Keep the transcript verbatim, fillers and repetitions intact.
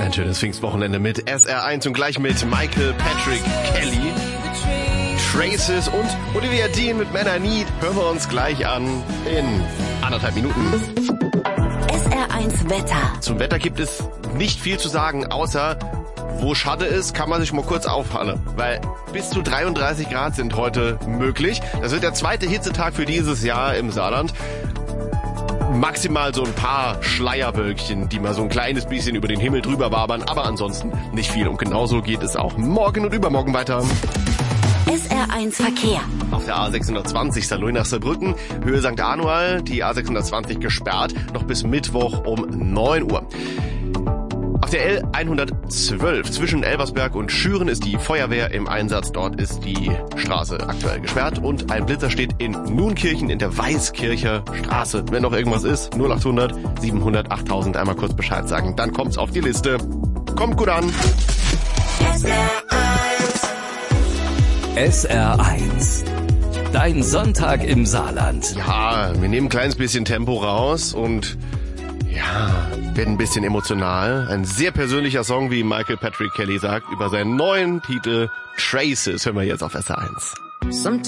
Ein schönes Pfingstwochenende mit S R eins und gleich mit Michael Patrick Kelly, Traces und Olivia Dean mit Man I Need. Hören wir uns gleich an in anderthalb Minuten. S R eins Wetter. Zum Wetter gibt es nicht viel zu sagen, außer wo Schade ist, kann man sich mal kurz aufhalten, weil bis zu dreiunddreißig Grad sind heute möglich. Das wird der zweite Hitzetag für dieses Jahr im Saarland. Maximal so ein paar Schleierwölkchen, die mal so ein kleines bisschen über den Himmel drüber wabern, aber ansonsten nicht viel. Und genauso geht es auch morgen und übermorgen weiter. S R eins Verkehr. Auf der A sechshundertzwölf Saarlouis nach Saarbrücken, Höhe Sankt Anual, die A sechshundertzwanzig gesperrt, noch bis Mittwoch um neun Uhr. Auf der L hundertzwölf zwischen Elversberg und Schüren ist die Feuerwehr im Einsatz. Dort ist die Straße aktuell gesperrt und ein Blitzer steht in Nunkirchen in der Weißkircher Straße. Wenn noch irgendwas ist, null achthundert siebenhundert achttausend, einmal kurz Bescheid sagen, dann kommt's auf die Liste. Kommt gut an. S R eins. S R eins. Dein Sonntag im Saarland. Ja, wir nehmen ein kleines bisschen Tempo raus und ja, werden ein bisschen emotional. Ein sehr persönlicher Song, wie Michael Patrick Kelly sagt, über seinen neuen Titel Traces hören wir jetzt auf S R eins.